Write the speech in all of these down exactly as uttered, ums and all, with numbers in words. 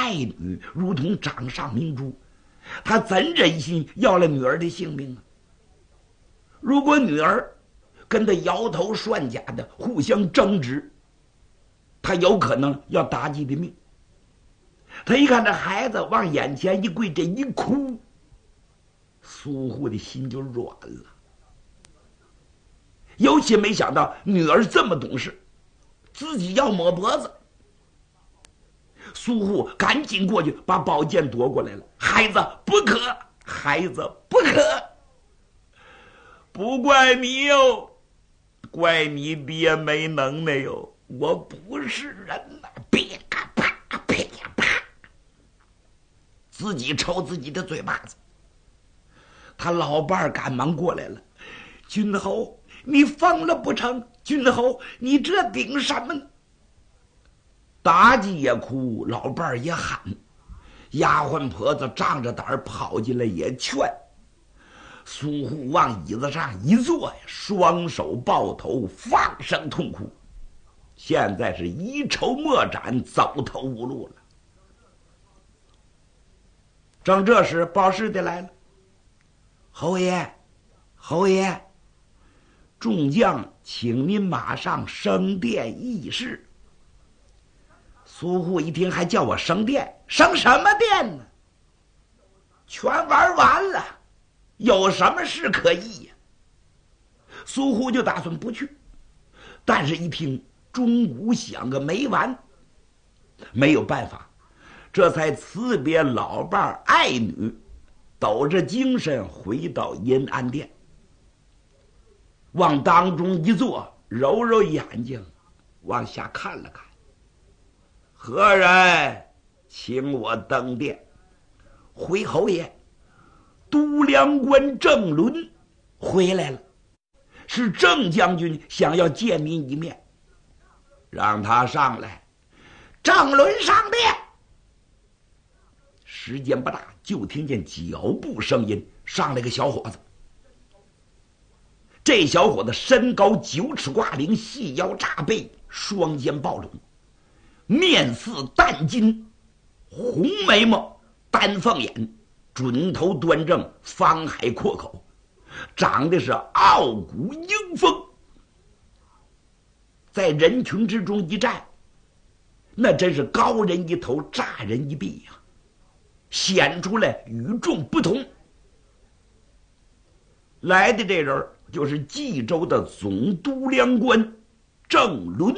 爱女如同掌上明珠，他怎忍心要了女儿的性命啊？如果女儿跟他摇头涮甲的互相争执，他有可能要妲己的命。他一看这孩子往眼前一跪，这一哭，苏护的心就软了。尤其没想到女儿这么懂事，自己要抹脖子。苏护赶紧过去把宝剑夺过来了。孩子不可，孩子不可，不怪你哟，怪你爹没能耐哟，我不是人呐！别啪啪啪，自己抽自己的嘴巴子。他老伴儿赶忙过来了，君侯，你疯了不成？君侯，你这顶什么呢？妲己也哭，老伴儿也喊，丫鬟婆子仗着胆跑进来也劝。苏护往椅子上一坐呀，双手抱头，放声痛哭。现在是一筹莫展，走投无路了。正这时，报事的来了。侯爷，侯爷，众将请您马上升殿议事。苏护一听，还叫我升殿？升什么殿呢？全玩完了，有什么事可议呀？苏护就打算不去，但是一听钟鼓响个没完，没有办法，这才辞别老伴爱女，抖着精神回到阴安殿，往当中一坐，揉揉眼睛，往下看了看。何人请我登殿？回侯爷，都梁官郑伦回来了，是郑将军想要见您一面，让他上来。郑伦上殿。时间不大，就听见脚步声音，上来个小伙子。这小伙子身高九尺挂零，细腰扎背，双肩抱拢，面似淡金，红眉毛，丹凤眼，准头端正，方海阔口，长得是傲骨英风。在人群之中一站，那真是高人一头，乍人一臂呀、啊，显出来与众不同。来的这人就是冀州的总督粮官郑伦。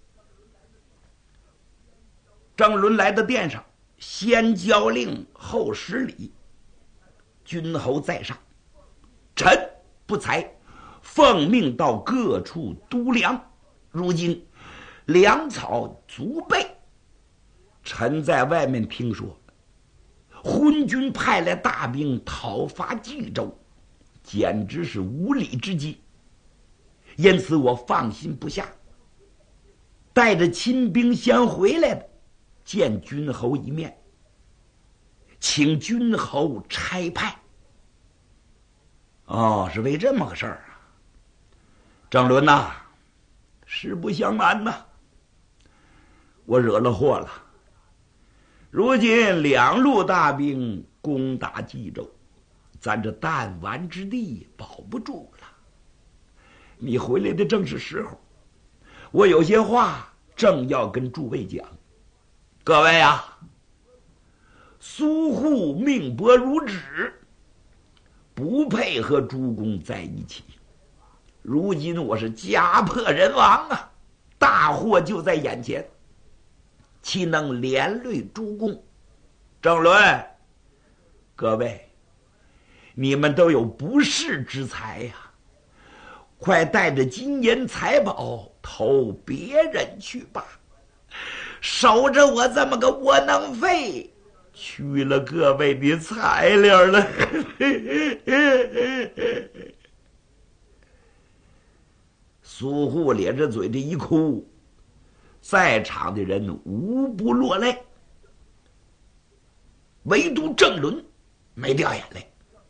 郑伦来到殿上，先交令，后施礼。君侯在上，臣不才，奉命到各处督粮，如今粮草足备。臣在外面听说，昏君派来大兵讨伐冀州，简直是无理之计，因此我放心不下，带着亲兵先回来的，见君侯一面，请君侯差派。哦，是为这么个事儿啊。郑伦呐，实不相瞒呐，我惹了祸了。如今两路大兵攻打冀州，咱这弹丸之地保不住了。你回来的正是时候，我有些话正要跟诸位讲。各位啊，苏护命薄如纸，不配和诸公在一起。如今我是家破人亡啊，大祸就在眼前，岂能连累诸公？郑伦，各位，你们都有不世之财呀、啊，快带着金银财宝投别人去吧，守着我这么个窝囊废，去了各位的材料了。苏护咧着嘴这一哭，在场的人无不落泪，唯独郑伦没掉眼泪。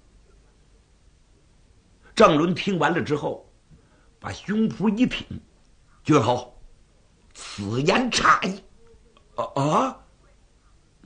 郑伦听完了之后，把胸脯一挺：君侯，此言差矣。啊啊！